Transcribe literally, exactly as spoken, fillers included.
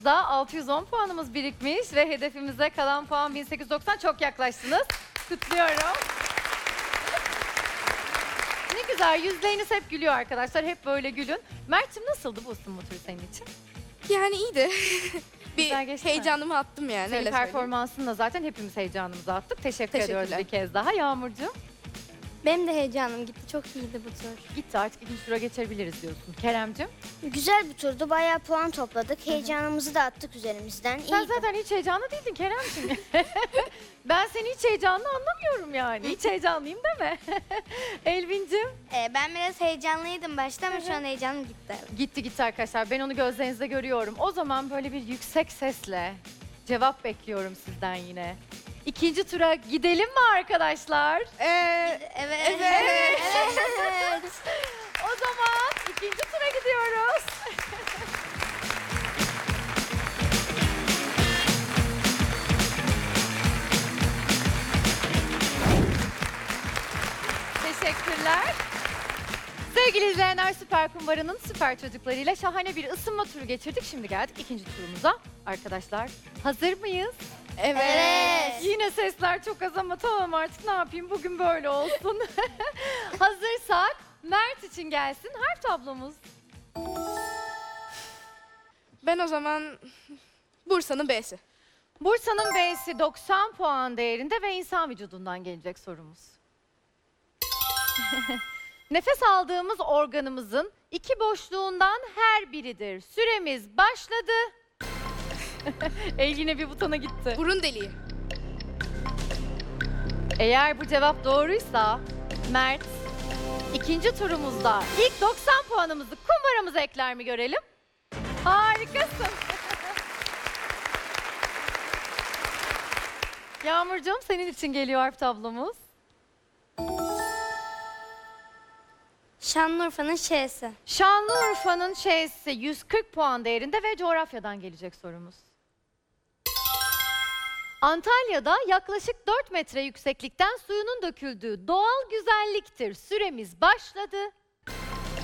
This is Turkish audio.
Da altı yüz on puanımız birikmiş ve hedefimize kalan puan bin sekiz yüz doksan, çok yaklaştınız. Kutluyorum. Ne güzel, yüzleriniz hep gülüyor arkadaşlar. Hep böyle gülün. Mert'cim nasıldı bu ısınma turu senin için? Yani iyiydi. Bir Güzel geçti mi? heyecanımı attım yani. Senin öyle söyleyeyim. performansınla zaten hepimiz heyecanımızı attık. Teşekkür ediyoruz Teşekkürler. bir kez daha. Yağmurcuğum Benim de heyecanım gitti. Çok iyiydi bu tur. gitti, artık ikinci tura geçebiliriz diyorsun. Kerem'cim Güzel bir turdu. Bayağı puan topladık. Heyecanımızı da attık üzerimizden. sen İyiydi. zaten hiç heyecanlı değildin Kerem'cim. Ben seni hiç heyecanlı anlamıyorum yani. Hiç heyecanlıyım deme. Elvin'cim Ee, ben biraz heyecanlıydım başta ama şu an heyecanım gitti. gitti gitti arkadaşlar. Ben onu gözlerinizde görüyorum. O zaman böyle bir yüksek sesle cevap bekliyorum sizden yine. İkinci tura gidelim mi arkadaşlar? Ee, Evet. evet. O zaman ikinci tura gidiyoruz. Teşekkürler. Sevgili izleyenler, Süper Kumbara'nın süper çocuklarıyla şahane bir ısınma turu geçirdik. Şimdi geldik ikinci turumuza. Arkadaşlar hazır mıyız? Evet. Evet. Yine sesler çok az ama tamam, artık ne yapayım, bugün böyle olsun. Hazırsak Mert için gelsin harf tablomuz. Ben o zaman Bursa'nın B'si. Bursa'nın B'si doksan puan değerinde ve insan vücudundan gelecek sorumuz. Nefes aldığımız organımızın iki boşluğundan her biridir. Süremiz başladı. El yine bir butona gitti. Burun deliği. Eğer bu cevap doğruysa Mert ikinci turumuzda ilk doksan puanımızı kumbaramıza ekler mi görelim? Harikasın. Yağmurcuğum, senin için geliyor harf tablomuz. Şanlıurfa'nın Ş'si. Şanlıurfa'nın Ş'si yüz kırk puan değerinde ve coğrafyadan gelecek sorumuz. Antalya'da yaklaşık dört metre yükseklikten suyunun döküldüğü doğal güzelliktir. Süremiz başladı.